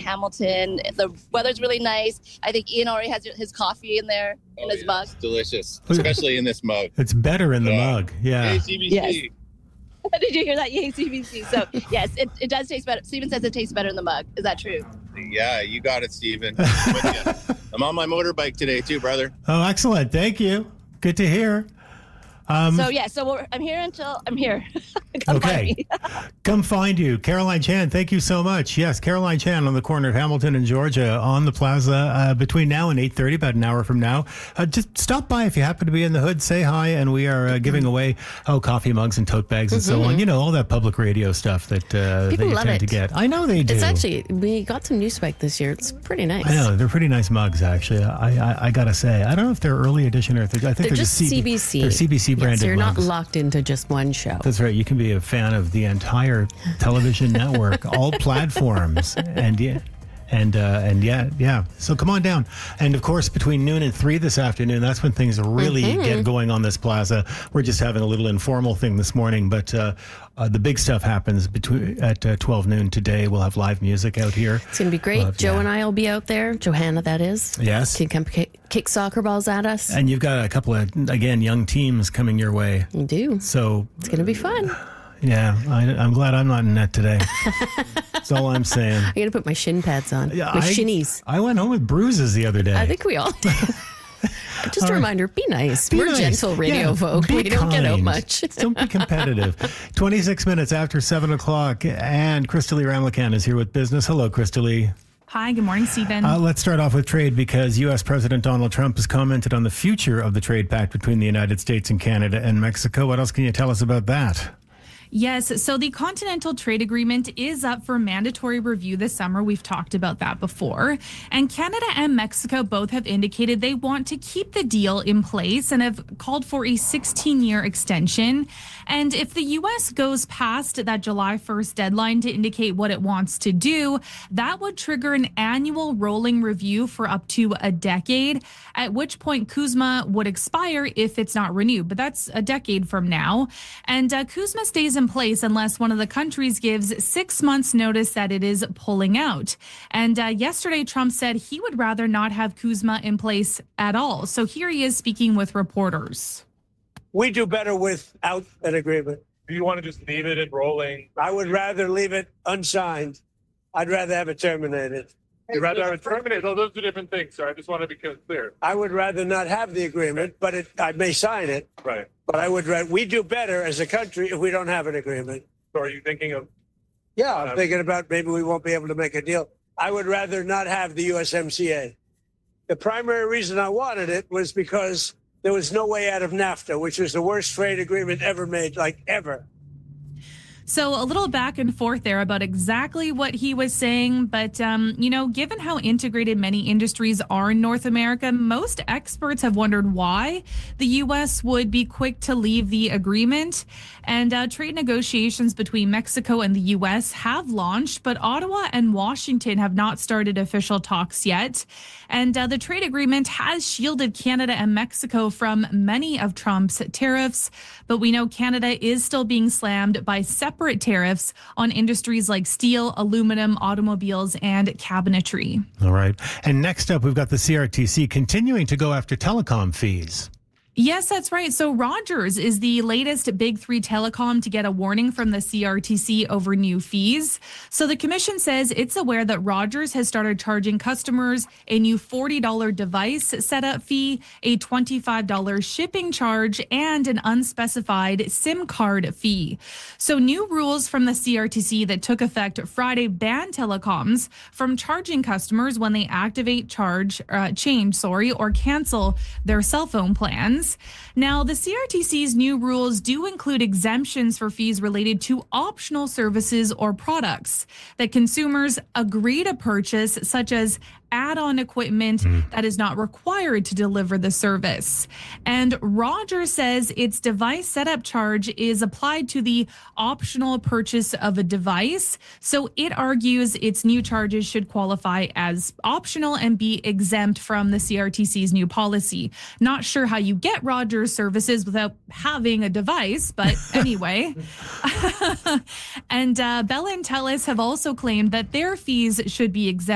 Hamilton. The weather's really nice. I think Ian already has his coffee in there in his mug. It's delicious, especially in this mug. It's better in the mug. Yeah. Hey, CBC. Yes. Did you hear that? Yay, CBC. So, yes, it does taste better. Steven says it tastes better in the mug. Is that true? Yeah, you got it, Steven. I'm with you. I'm on my motorbike today, too, brother. Oh, excellent. Thank you. Good to hear. I'm here until I'm here. Come find me. Come find you. Caroline Chan, thank you so much. Yes, Caroline Chan on the corner of Hamilton and Georgia on the plaza between now and 8:30, about an hour from now. Just stop by if you happen to be in the hood, say hi, and we are giving away coffee mugs and tote bags and so on. You know, all that public radio stuff that people you love tend to get. I know they do. It's actually, we got some new spec this year. It's pretty nice. I know, they're pretty nice mugs, actually. I got to say. I don't know if they're early edition or I think they're just CBC. They're CBC branded so you're mugs. not locked into just one show. That's right. You can be a fan of the entire television network, all platforms, and yeah. So come on down. And of course, between noon and 3 this afternoon, that's when things really get going on this plaza. We're just having a little informal thing this morning, but the big stuff happens at 12 noon today. We'll have live music out here. It's going to be great. Joe and I will be out there. Johanna, that is. Yes. Can come kick soccer balls at us. And you've got a couple of, again, young teams coming your way. You do. So it's going to be fun. Yeah, I'm glad I'm not in net today. That's all I'm saying. I got to put my shin pads on. My shinnies. I went home with bruises the other day. I think we all did. Just a reminder, be nice. We're nice. Gentle radio folk. We don't get out much. Don't be competitive. 26 minutes after 7 o'clock, and Crystalie Ramlakan is here with business. Hello, Crystalie. Hi, good morning, Stephen. Let's start off with trade because U.S. President Donald Trump has commented on the future of the trade pact between the United States and Canada and Mexico. What else can you tell us about that? Yes, so the Continental Trade Agreement is up for mandatory review this summer. We've talked about that before. And Canada and Mexico both have indicated they want to keep the deal in place and have called for a 16-year extension. And if the U.S. goes past that July 1st deadline to indicate what it wants to do, that would trigger an annual rolling review for up to a decade, at which point CUSMA would expire if it's not renewed. But that's a decade from now. And CUSMA stays in place unless one of the countries gives 6 months notice that it is pulling out. And yesterday, Trump said he would rather not have CUSMA in place at all. So here he is speaking with reporters. We do better without an agreement. Do you want to just leave it rolling? I would rather leave it unsigned. I'd rather have it terminated. You'd rather have it terminated? Oh, those are different things, sir. I just want to be clear. I would rather not have the agreement, but I may sign it. Right. But we do better as a country if we don't have an agreement. So are you thinking of? Yeah, I'm thinking about maybe we won't be able to make a deal. I would rather not have the USMCA. The primary reason I wanted it was because there was no way out of NAFTA, which was the worst trade agreement ever made, like ever. So a little back and forth there about exactly what he was saying. But, given how integrated many industries are in North America, most experts have wondered why the U.S. would be quick to leave the agreement. And trade negotiations between Mexico and the U.S. have launched, but Ottawa and Washington have not started official talks yet. And the trade agreement has shielded Canada and Mexico from many of Trump's tariffs. But we know Canada is still being slammed by separate tariffs on industries like steel, aluminum, automobiles, and cabinetry. All right. And next up, we've got the CRTC continuing to go after telecom fees. Yes, that's right. So Rogers is the latest Big Three telecom to get a warning from the CRTC over new fees. So the commission says it's aware that Rogers has started charging customers a new $40 device setup fee, a $25 shipping charge, and an unspecified SIM card fee. So new rules from the CRTC that took effect Friday ban telecoms from charging customers when they activate, change, or cancel their cell phone plans. Now, the CRTC's new rules do include exemptions for fees related to optional services or products that consumers agree to purchase, such as add-on equipment that is not required to deliver the service. And Rogers says its device setup charge is applied to the optional purchase of a device. So it argues its new charges should qualify as optional and be exempt from the CRTC's new policy. Not sure how you get Rogers services without having a device, but anyway. And Bell and Telus have also claimed that their fees should be exempt